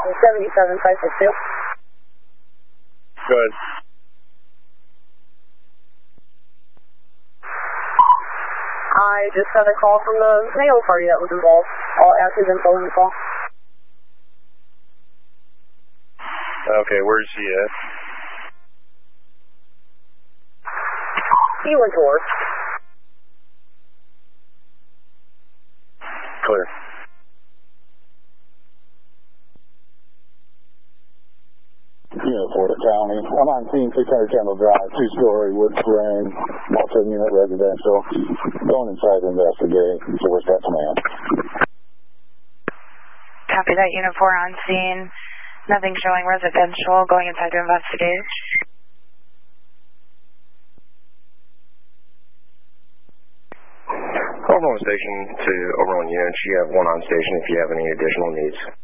77562. Go ahead. I just had a call from the mail party that was involved. I'll add his info in the call. Okay, where's he at? He went to work. Clear. Porter County, 119 600 Kendall Drive, 2-story wood frame, multi-unit residential. Going inside to investigate. So where's that command? Copy that, Unit 4 on scene. Nothing showing residential. Going inside to investigate. Call home station to Overland units. You have one on station if you have any additional needs.